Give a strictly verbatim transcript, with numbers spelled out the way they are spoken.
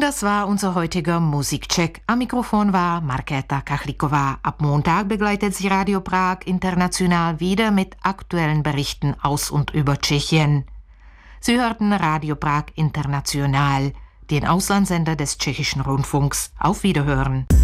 das war unser heutiger Musikcheck. Am Mikrofon war Markéta Kachliková. Ab Montag begleitet sie Radio Prag International wieder mit aktuellen Berichten aus und über Tschechien. Sie hörten Radio Prag International, den Auslandssender des tschechischen Rundfunks. Auf Wiederhören.